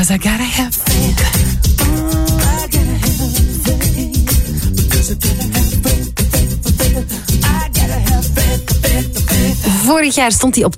'Cause I gotta have faith. I gotta have faith. Because I gotta have faith. I gotta have faith. Vorig jaar stond hij op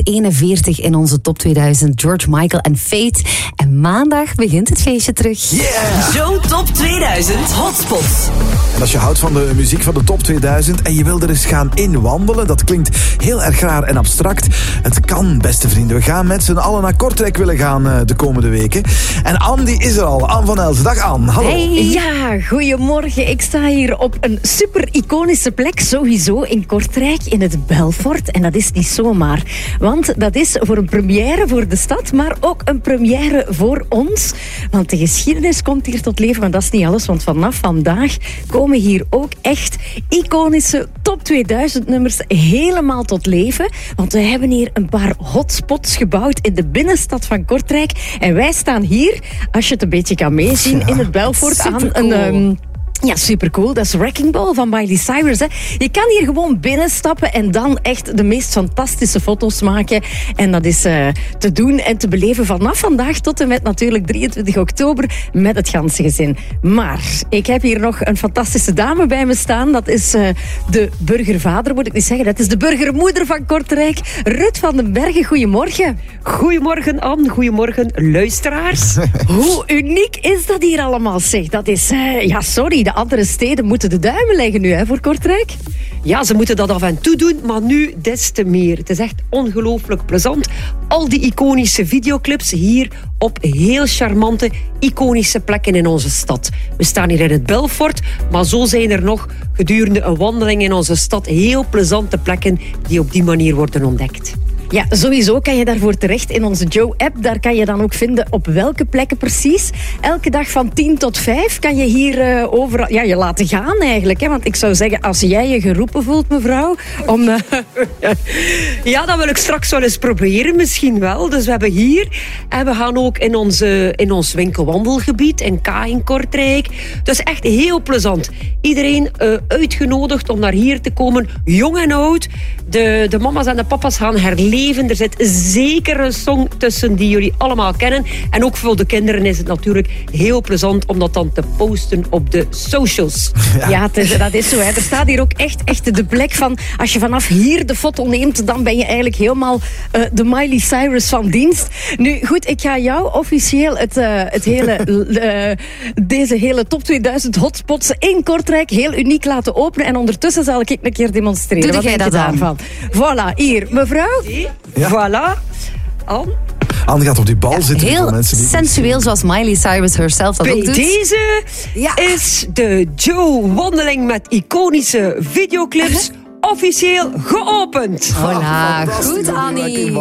241 in onze top 2000. George Michael en Fate. En maandag begint het feestje terug. Yeah! Zo top 2000 Hotspots. En als je houdt van de muziek van de top 2000 en je wil er eens gaan inwandelen, dat klinkt heel erg raar en abstract. Het kan, beste vrienden. We gaan met z'n allen naar Kortrijk willen gaan de komende weken. En Anne, die is er al. Anne van Elzen. Dag Anne, hallo. Hey. Ja, goedemorgen. Ik sta hier op een super iconische plek, sowieso in Kortrijk, in het Belfort. En dat is niet zomaar. Want dat is voor een première voor de stad, maar ook een première voor ons. Want de geschiedenis komt hier tot leven, maar dat is niet alles. Want vanaf vandaag komen hier ook echt iconische top 2000 nummers helemaal tot leven. Want we hebben hier een paar hotspots gebouwd in de binnenstad van Kortrijk. En wij staan hier, als je het een beetje kan meezien, in het Belfort aan een... Ja, supercool. Dat is Wrecking Ball van Miley Cyrus. Hè. Je kan hier gewoon binnenstappen en dan echt de meest fantastische foto's maken. En dat is te doen en te beleven vanaf vandaag tot en met natuurlijk 23 oktober met het ganse gezin. Maar ik heb hier nog een fantastische dame bij me staan. Dat is de burgervader, moet ik niet zeggen. Dat is de burgermoeder van Kortrijk. Rut van den Bergen, goedemorgen. Goedemorgen Anne, goedemorgen luisteraars. Hoe uniek is dat hier allemaal, zeg? Dat is, ja sorry, de andere steden moeten de duimen leggen nu hè, voor Kortrijk. Ja, ze moeten dat af en toe doen, maar nu des te meer. Het is echt ongelooflijk plezant. Al die iconische videoclips hier op heel charmante, iconische plekken in onze stad. We staan hier in het Belfort, maar zo zijn er nog gedurende een wandeling in onze stad heel plezante plekken die op die manier worden ontdekt. Ja, sowieso kan je daarvoor terecht in onze Joe-app. Daar kan je dan ook vinden op welke plekken precies. Elke dag van 10 tot 5 kan je hier overal... Ja, je laten gaan eigenlijk. Hè? Want ik zou zeggen, als jij je geroepen voelt, mevrouw, om... Ja, dat wil ik straks wel eens proberen, misschien wel. Dus we hebben hier... En we gaan ook in ons winkelwandelgebied, in K in Kortrijk. Dus echt heel plezant. Iedereen uitgenodigd om naar hier te komen. Jong en oud. De mama's en de papa's gaan herleven. Er zit zeker een song tussen die jullie allemaal kennen. En ook voor de kinderen is het natuurlijk heel plezant om dat dan te posten op de socials. Ja, dat is zo. Hè. Er staat hier ook echt de plek van... Als je vanaf hier de foto neemt, dan ben je eigenlijk helemaal de Miley Cyrus van dienst. Nu, goed, ik ga jou officieel deze hele top 2000 hotspots in Kortrijk heel uniek laten openen. En ondertussen zal ik een keer demonstreren. Doe jij dat daarvan? Voilà, hier. Mevrouw? Ja. Voilà. Anne gaat op die bal zitten. Heel voor mensen die sensueel, zoals Miley Cyrus herself dat Bij ook doet. deze is de Joe-wandeling met iconische videoclips officieel geopend. Voilà, goed Fantastisch, Annie.